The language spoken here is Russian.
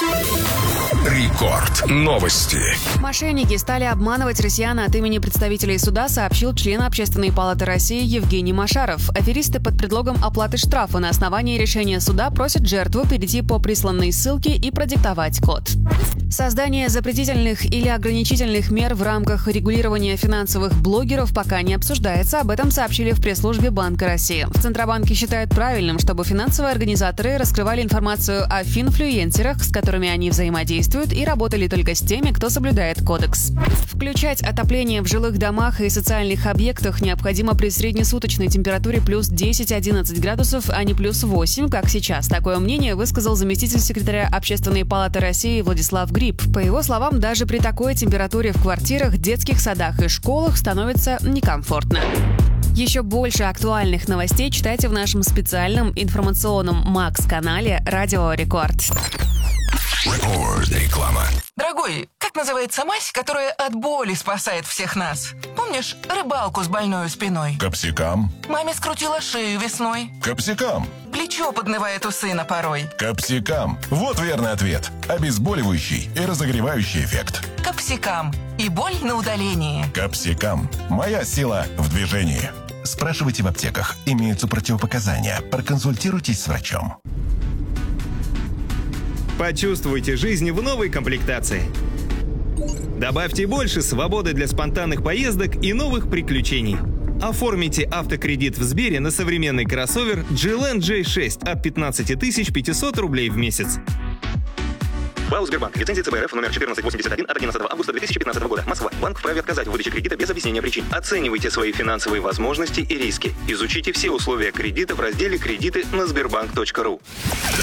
Рекорд. Новости. Мошенники стали обманывать россиян от имени представителей суда, сообщил член Общественной палаты России Евгений Машаров. Аферисты под предлогом оплаты штрафа на основании решения суда просят жертву перейти по присланной ссылке и продиктовать код. Создание запретительных или ограничительных мер в рамках регулирования финансовых блогеров пока не обсуждается. Об этом сообщили в пресс-службе Банка России. В Центробанке считают правильным, чтобы финансовые организаторы раскрывали информацию о финфлюенсерах, с которыми они взаимодействуют, и работали только с теми, кто соблюдает кодекс. Включать отопление в жилых домах и социальных объектах необходимо при среднесуточной температуре плюс 10-11 градусов, а не плюс 8, как сейчас. Такое мнение высказал заместитель секретаря Общественной палаты России Владислав Гриб. По его словам, даже при такой температуре в квартирах, детских садах и школах становится некомфортно. Еще больше актуальных новостей читайте в нашем специальном информационном Макс-канале «Радио Рекорд». Реклама. Дорогой, как называется мазь, которая от боли спасает всех нас? Помнишь рыбалку с больной спиной? Капсикам. Маме скрутила шею весной. Капсикам. Плечо поднывает у сына порой. Капсикам. Вот верный ответ. Обезболивающий и разогревающий эффект. Капсикам. И боль на удалении. Капсикам. Моя сила в движении. Спрашивайте в аптеках. Имеются противопоказания. Проконсультируйтесь с врачом. Почувствуйте жизнь в новой комплектации. Добавьте больше свободы для спонтанных поездок и новых приключений. Оформите автокредит в Сбере на современный кроссовер GLN J6 от 15 500 рублей в месяц. БАУ «Сбербанк». Лицензия ЦБРФ номер 1481 от 11 августа 2015 года. Москва. Банк вправе отказать в выдаче кредита без объяснения причин. Оценивайте свои финансовые возможности и риски. Изучите все условия кредита в разделе «Кредиты» на Сбербанк.ру.